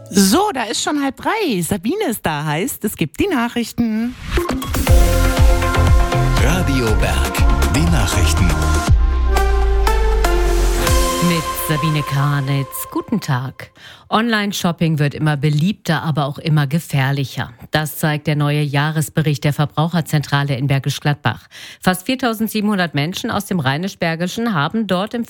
So, da ist schon 2:30. Sabine ist da, heißt, es gibt die Nachrichten. Radio Berg, die Nachrichten. Mit Sabine Karnitz. Guten Tag. Online-Shopping wird immer beliebter, aber auch immer gefährlicher. Das zeigt der neue Jahresbericht der Verbraucherzentrale in Bergisch Gladbach. Fast 4.700 Menschen aus dem Rheinisch-Bergischen haben dort im